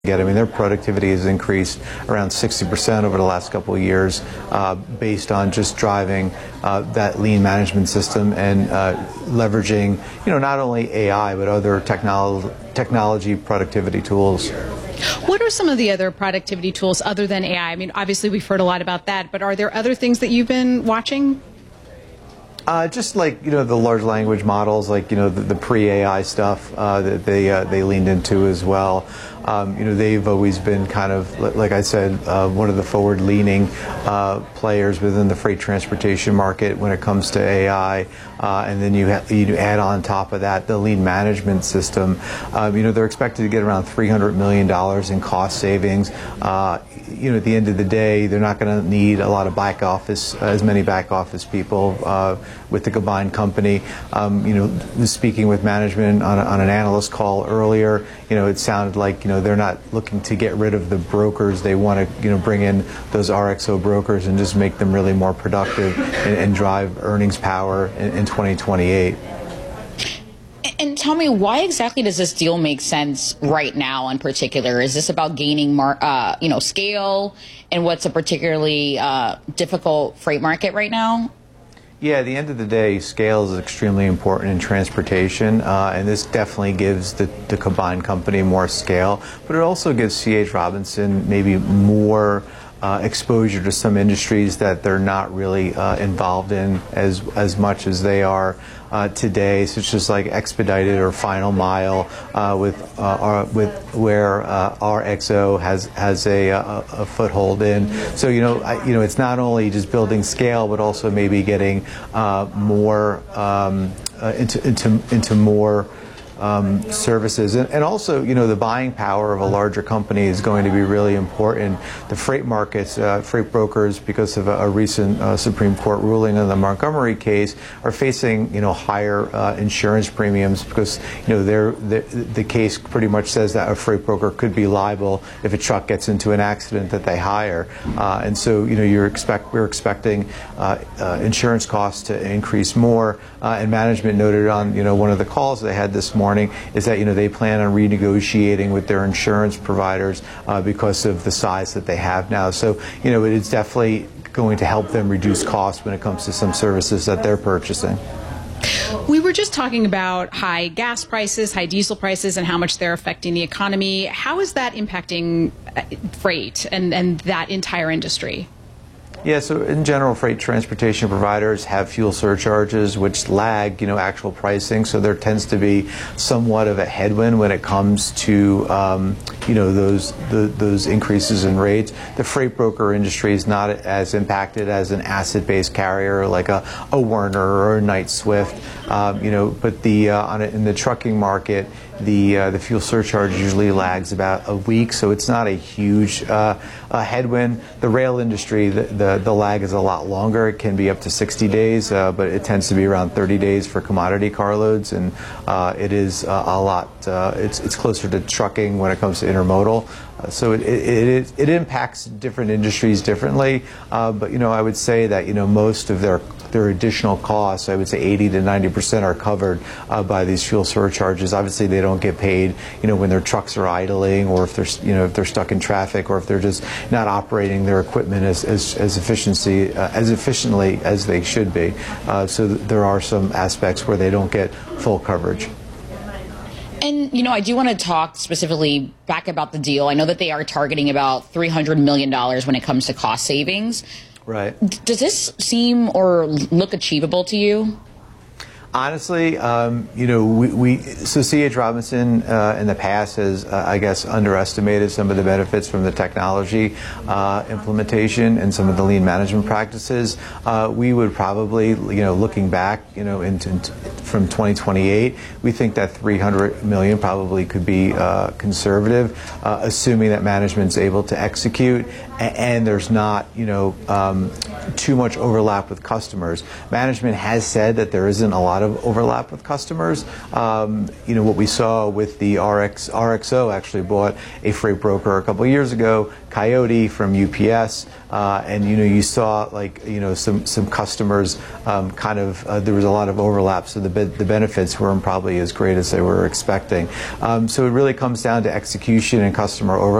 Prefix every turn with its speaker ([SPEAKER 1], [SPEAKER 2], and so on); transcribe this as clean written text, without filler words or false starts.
[SPEAKER 1] I mean, their productivity has increased around 60% over the last couple of years, based on just driving that lean management system and leveraging, not only AI but other technology productivity tools.
[SPEAKER 2] What are some of the other productivity tools other than AI? I mean, obviously we've heard a lot about that, but are there other things that you've been watching?
[SPEAKER 1] Just like, the large language models, like, the pre-AI stuff that they leaned into as well. They've always been kind of, like I said, one of the forward-leaning players within the freight transportation market when it comes to AI. And then you add on top of that the lean management system. They're expected to get around $300 million in cost savings. At the end of the day, they're not going to need a lot of as many back office people with the combined company. Speaking with management on an analyst call earlier, it sounded like, they're not looking to get rid of the brokers. They want to, bring in those RXO brokers and just make them really more productive and drive earnings power in 2028.
[SPEAKER 3] And tell me, why exactly does this deal make sense right now in particular? Is this about gaining scale in what's a particularly difficult freight market right now?
[SPEAKER 1] Yeah, at the end of the day, scale is extremely important in transportation, and this definitely gives the combined company more scale, but it also gives C.H. Robinson maybe more exposure to some industries that they're not really involved in as much as they are today. So it's just like expedited or final mile with where RXO has a foothold in. So it's not only just building scale, but also maybe getting more into more services, and also, the buying power of a larger company is going to be really important. The freight markets, freight brokers, because of a recent Supreme Court ruling in the Montgomery case, are facing, higher insurance premiums because, the case pretty much says that a freight broker could be liable if a truck gets into an accident that they hire, and so, we're expecting insurance costs to increase more, and management noted on, one of the calls they had this morning is that they plan on renegotiating with their insurance providers because of the size that they have now. So it is definitely going to help them reduce costs when it comes to some services that they're purchasing.
[SPEAKER 2] We were just talking about high gas prices, high diesel prices, and how much they're affecting the economy. How is that impacting freight and that entire industry?
[SPEAKER 1] Yeah, so in general, freight transportation providers have fuel surcharges which lag, actual pricing. So there tends to be somewhat of a headwind when it comes to, those increases in rates. The freight broker industry is not as impacted as an asset-based carrier like a Werner or a Knight-Swift, but in the trucking market, the fuel surcharge usually lags about a week, so it's not a huge headwind. The rail industry, the lag is a lot longer. It can be up to 60 days, but it tends to be around 30 days for commodity carloads, and it is a lot. It's closer to trucking when it comes to intermodal. So it impacts different industries differently, but I would say that most of their additional costs, I would say 80 to 90% are covered by these fuel surcharges. Obviously, they don't get paid when their trucks are idling, or if they're stuck in traffic, or if they're just not operating their equipment as efficiently as they should be. So there are some aspects where they don't get full coverage.
[SPEAKER 3] And, I do want to talk specifically back about the deal. I know that they are targeting about $300 million when it comes to cost savings.
[SPEAKER 1] Right.
[SPEAKER 3] Does this seem or look achievable to you?
[SPEAKER 1] Honestly, so C.H. Robinson in the past has, I guess, underestimated some of the benefits from the technology implementation and some of the lean management practices. We would probably, looking back, from 2028, we think that $300 million probably could be conservative, assuming that management's able to execute and there's not, too much overlap with customers. Management has said that there isn't a lot of overlap with customers. What we saw with the RXO actually bought a freight broker a couple of years ago, Coyote from UPS, and you saw some customers there was a lot of overlap, so the benefits weren't probably as great as they were expecting. So it really comes down to execution and customer overlap.